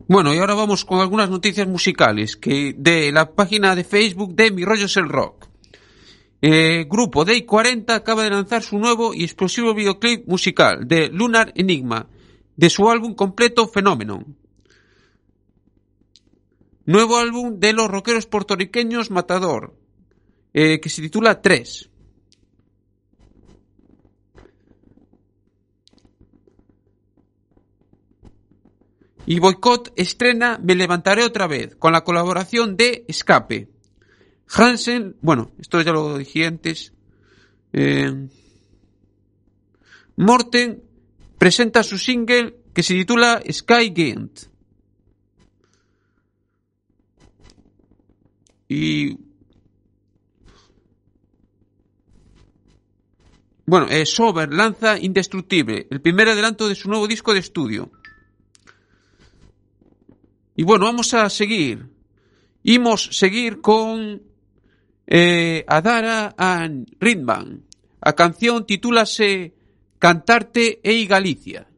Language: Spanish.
Bueno, y ahora vamos con algunas noticias musicales que de la página de Facebook de Mi Rollo es el Rock. Grupo Day 40 acaba de lanzar su nuevo y explosivo videoclip musical de Lunar Enigma, de su álbum completo Phenomenon. Nuevo álbum de los rockeros puertorriqueños Matador, que se titula 3. Y Boycott estrena Me levantaré otra vez, con la colaboración de Escape. Hansen, bueno, esto ya lo dije antes. Morten presenta su single que se titula Sky Gent. Y bueno, Sober lanza Indestructible, el primer adelanto de su nuevo disco de estudio. Y bueno, vamos a seguir. Imos seguir con Adara and Ritman. A canción titúlase Cantarte ei Galicia.